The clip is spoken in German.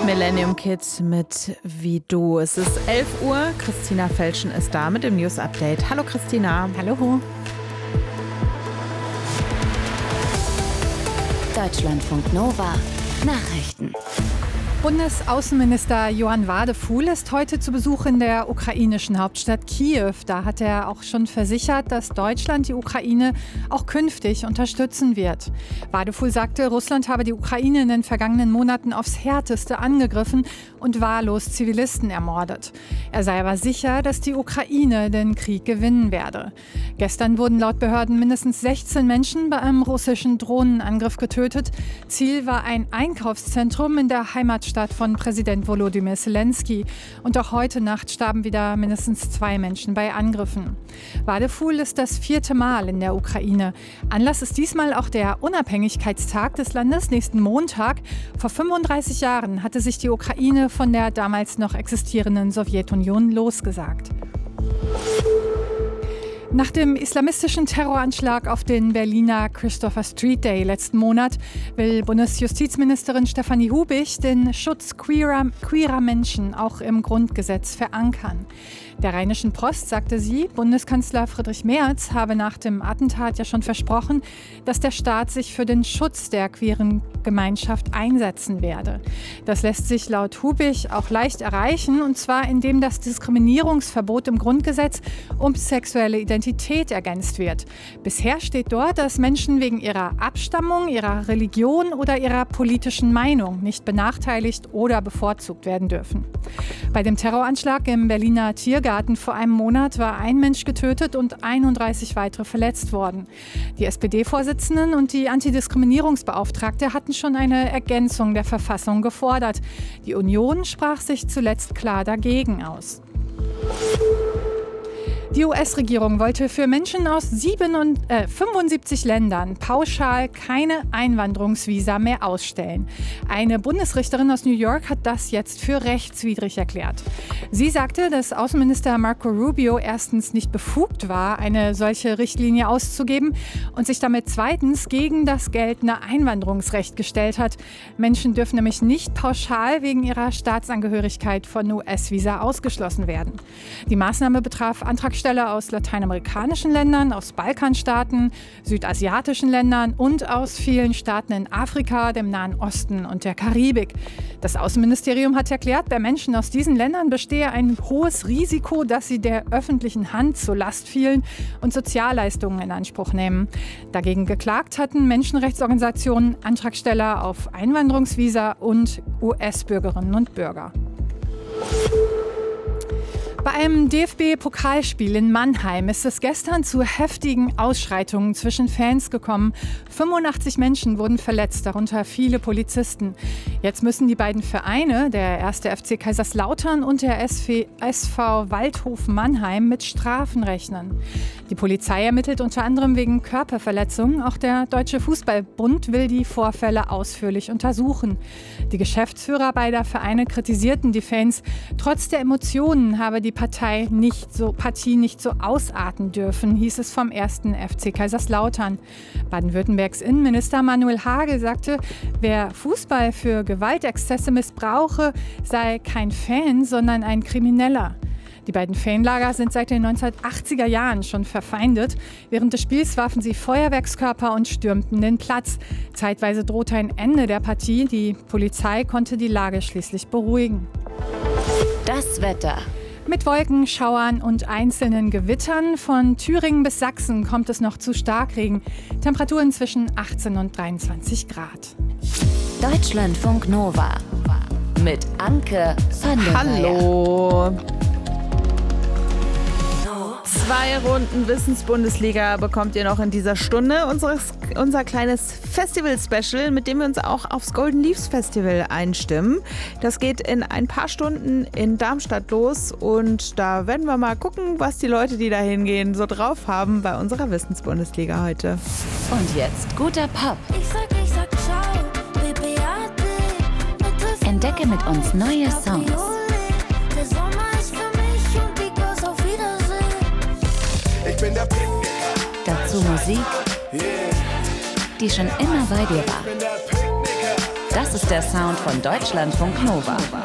Millennium Kid mit Wie du. Es ist 11 Uhr. Christina Felschen ist da mit dem News Update. Hallo Christina. Hallo. Deutschlandfunk Nova Nachrichten. Bundesaußenminister Johann Wadefuhl ist heute zu Besuch in der ukrainischen Hauptstadt Kiew. Da hat er auch schon versichert, dass Deutschland die Ukraine auch künftig unterstützen wird. Wadefuhl sagte, Russland habe die Ukraine in den vergangenen Monaten aufs Härteste angegriffen und wahllos Zivilisten ermordet. Er sei aber sicher, dass die Ukraine den Krieg gewinnen werde. Gestern wurden laut Behörden mindestens 16 Menschen bei einem russischen Drohnenangriff getötet. Ziel war ein Einkaufszentrum in der Heimatstadt von Präsident Volodymyr Zelensky. Und auch heute Nacht starben wieder mindestens 2 Menschen bei Angriffen. Wadefuhl ist das 4. Mal in der Ukraine. Anlass ist diesmal auch der Unabhängigkeitstag des Landes nächsten Montag. Vor 35 Jahren hatte sich die Ukraine von der damals noch existierenden Sowjetunion losgesagt. Nach dem islamistischen Terroranschlag auf den Berliner Christopher Street Day letzten Monat will Bundesjustizministerin Stefanie Hubich den Schutz queerer Menschen auch im Grundgesetz verankern. Der Rheinischen Post sagte sie, Bundeskanzler Friedrich Merz habe nach dem Attentat ja schon versprochen, dass der Staat sich für den Schutz der queeren Gemeinschaft einsetzen werde. Das lässt sich laut Hubich auch leicht erreichen, und zwar indem das Diskriminierungsverbot im Grundgesetz um sexuelle Identität ergänzt wird. Bisher steht dort, dass Menschen wegen ihrer Abstammung, ihrer Religion oder ihrer politischen Meinung nicht benachteiligt oder bevorzugt werden dürfen. Bei dem Terroranschlag im Berliner Tiergarten vor einem Monat war ein Mensch getötet und 31 weitere verletzt worden. Die SPD-Vorsitzenden und die Antidiskriminierungsbeauftragte hatten schon eine Ergänzung der Verfassung gefordert. Die Union sprach sich zuletzt klar dagegen aus. Die US-Regierung wollte für Menschen aus 75 Ländern pauschal keine Einwanderungsvisa mehr ausstellen. Eine Bundesrichterin aus New York hat das jetzt für rechtswidrig erklärt. Sie sagte, dass Außenminister Marco Rubio erstens nicht befugt war, eine solche Richtlinie auszugeben und sich damit zweitens gegen das geltende Einwanderungsrecht gestellt hat. Menschen dürfen nämlich nicht pauschal wegen ihrer Staatsangehörigkeit von US-Visa ausgeschlossen werden. Die Maßnahme betraf Antragsteller aus lateinamerikanischen Ländern, aus Balkanstaaten, südasiatischen Ländern und aus vielen Staaten in Afrika, dem Nahen Osten und der Karibik. Das Außenministerium hat erklärt, bei Menschen aus diesen Ländern bestehe ein hohes Risiko, dass sie der öffentlichen Hand zur Last fielen und Sozialleistungen in Anspruch nehmen. Dagegen geklagt hatten Menschenrechtsorganisationen, Antragsteller auf Einwanderungsvisa und US-Bürgerinnen und Bürger. Bei einem DFB-Pokalspiel in Mannheim ist es gestern zu heftigen Ausschreitungen zwischen Fans gekommen. 85 Menschen wurden verletzt, darunter viele Polizisten. Jetzt müssen die beiden Vereine, der 1. FC Kaiserslautern und der SV Waldhof Mannheim, mit Strafen rechnen. Die Polizei ermittelt unter anderem wegen Körperverletzungen. Auch der Deutsche Fußballbund will die Vorfälle ausführlich untersuchen. Die Geschäftsführer beider Vereine kritisierten die Fans. Trotz der Emotionen habe die Partie nicht so ausarten dürfen, hieß es vom 1. FC Kaiserslautern. Baden-Württembergs Innenminister Manuel Hagel sagte, wer Fußball für Gewaltexzesse missbrauche, sei kein Fan, sondern ein Krimineller. Die beiden Fanlager sind seit den 1980er Jahren schon verfeindet. Während des Spiels warfen sie Feuerwerkskörper und stürmten den Platz. Zeitweise drohte ein Ende der Partie. Die Polizei konnte die Lage schließlich beruhigen. Das Wetter. Mit Wolken, Schauern und einzelnen Gewittern von Thüringen bis Sachsen kommt es noch zu Starkregen. Temperaturen zwischen 18 und 23 Grad. Deutschlandfunk Nova mit Anke van der Meyer. Hallo. 2 Runden Wissensbundesliga bekommt ihr noch in dieser Stunde. Unser kleines Festival-Special, mit dem wir uns auch aufs Golden Leaves Festival einstimmen. Das geht in ein paar Stunden in Darmstadt los und da werden wir mal gucken, was die Leute, die da hingehen, so drauf haben bei unserer Wissensbundesliga heute. Und jetzt guter Pop. Ich sag ciao, BBAT. Entdecke mit uns neue Songs. Der Sommer ist für mich und die Girls auf Wiedersehen. Ich bin der Picknicker. Dazu Musik, die schon immer bei dir war. Ich bin der Picknicker. Das ist der Sound von Deutschlandfunk Nova.